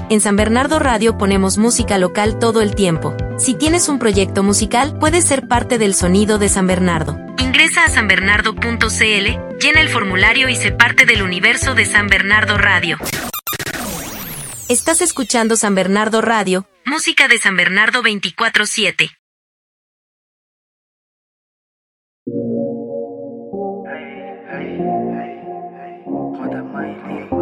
En San Bernardo Radio ponemos música local todo el tiempo. Si tienes un proyecto musical, puedes ser parte del sonido de San Bernardo. Ingresa a sanbernardo.cl, llena el formulario y sé parte del universo de San Bernardo Radio. Estás escuchando San Bernardo Radio, música de San Bernardo 24/7. What am I